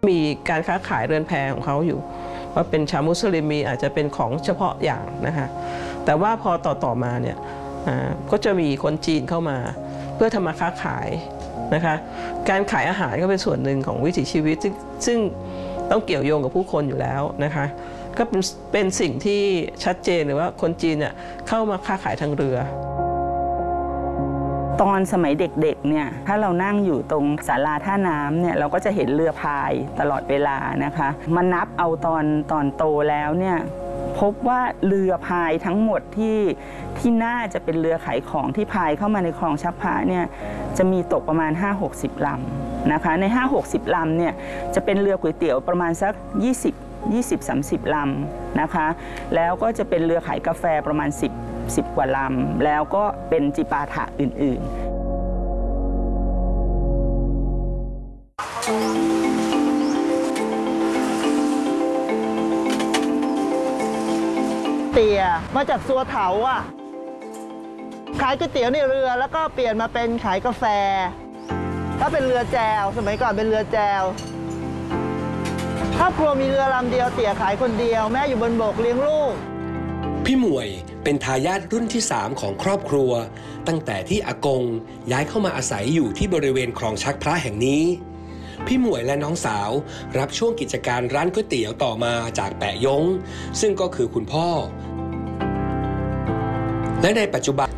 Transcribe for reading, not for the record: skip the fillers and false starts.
มีการค้าขายเรือนแพของเขาอยู่ว่าเป็นชาวมุสลิมมีอาจจะเป็นของเฉพาะอย่างนะคะแต่ว่าพอต่อมาเนี่ยก็จะมีคนจีนเข้ามาเพื่อทำมาค้าขายนะคะการขายอาหารก็เป็นส่วนหนึ่งของวิถีชีวิตซึ่งต้องเกี่ยวโยงกับผู้คนอยู่แล้วนะคะก็เป็นสิ่งที่ชัดเจนเลยว่าคนจีนเนี่ยเข้ามาค้าขายทางเรือตอนสมัยเด็กๆเนี่ยถ้าเรานั่งอยู่ตรงศาลาท่าน้ำเนี่ยเราก็จะเห็นเรือพายตลอดเวลานะคะมานับเอาตอนโตแล้วเนี่ยพบว่าเรือพายทั้งหมดที่น่าจะเป็นเรือขายของที่พายเข้ามาในคลองชักพระเนี่ยจะมีตกประมาณ 5-60 ลำนะคะใน 5-60 ลำเนี่ยจะเป็นเรือก๋วยเตี๋ยวประมาณสัก20-30 ลำนะคะแล้วก็จะเป็นเรือขายกาแฟประมาณ10 กว่าลำแล้วก็เป็นจิปาถะอื่นเตี๋ยมาจากซัวเถาอ่ะขายก๋วยเตี๋ยวในเรือแล้วก็เปลี่ยนมาเป็นขายกาแฟถ้าเป็นเรือแจวสมัยก่อนเป็นเรือแจวครอบครัวมีเรือลำเดียวเตี๋ยขายคนเดียวแม่อยู่บนบกเลี้ยงลูกพี่หมวยเป็นทายาทรุ่นที่3ของครอบครัวตั้งแต่ที่อากงย้ายเข้ามาอาศัยอยู่ที่บริเวณคลองชักพระแห่งนี้พี่หมวยและน้องสาวรับช่วงกิจการร้านก๋วยเตี๋ยวต่อมาจากแปะยงซึ่งก็คือคุณพ่อและในปัจจุบัน